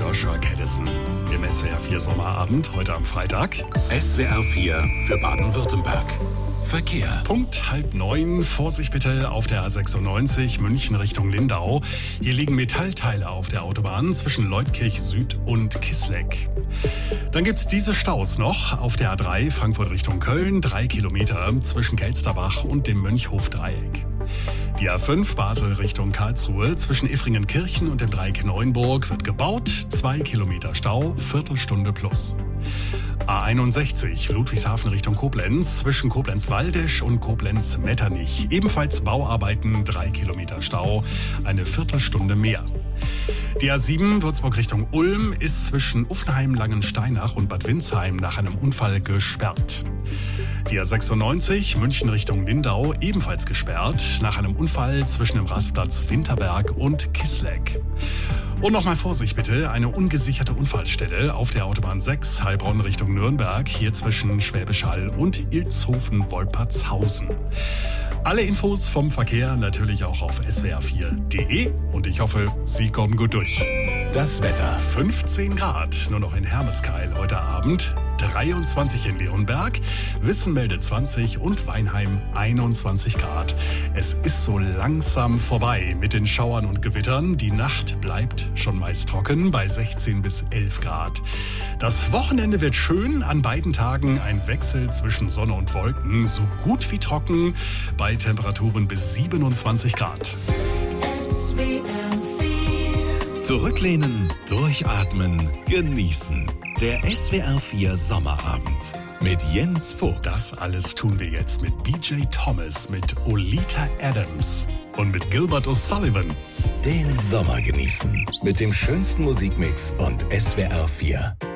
Joshua Caddison im SWR 4 Sommerabend, heute am Freitag. SWR 4 für Baden-Württemberg. Verkehr. Punkt 8:30. Vorsicht bitte auf der A96 München Richtung Lindau. Hier liegen Metallteile auf der Autobahn zwischen Leutkirch Süd und Kissleck. Dann gibt's diese Staus noch auf der A3 Frankfurt Richtung Köln, 3 Kilometer zwischen Kelsterbach und dem Mönchhofdreieck. Die A5 Basel Richtung Karlsruhe zwischen Iffringenkirchen und dem Dreieck Neuenburg wird gebaut, 2 Kilometer Stau, Viertelstunde plus. A61 Ludwigshafen Richtung Koblenz zwischen Koblenz-Waldesch und Koblenz-Metternich. Ebenfalls Bauarbeiten, 3 Kilometer Stau, eine Viertelstunde mehr. Die A7 Würzburg Richtung Ulm ist zwischen Uffenheim, Langensteinach und Bad Windsheim nach einem Unfall gesperrt. Die A96 München Richtung Lindau ebenfalls gesperrt nach einem Unfall zwischen dem Rastplatz Winterberg und Kissleck. Und nochmal Vorsicht bitte, eine ungesicherte Unfallstelle auf der Autobahn 6 Heilbronn Richtung Nürnberg, hier zwischen Schwäbisch Hall und Ilshofen-Wolpertshausen. Alle Infos vom Verkehr natürlich auch auf swr4.de und ich hoffe, Sie kommen gut durch. Das Wetter. 15 Grad, nur noch in Hermeskeil heute Abend, 23 in Leonberg, Wissenmelde 20 und Weinheim 21 Grad. Es ist so langsam vorbei mit den Schauern und Gewittern. Die Nacht bleibt schon meist trocken bei 16 bis 11 Grad. Das Wochenende wird schön, an beiden Tagen ein Wechsel zwischen Sonne und Wolken, so gut wie trocken, bei Temperaturen bis 27 Grad. Zurücklehnen, durchatmen, genießen. Der SWR 4 Sommerabend mit Jens Vogt. Das alles tun wir jetzt mit BJ Thomas, mit Oleta Adams und mit Gilbert O'Sullivan. Den Sommer genießen mit dem schönsten Musikmix und SWR 4.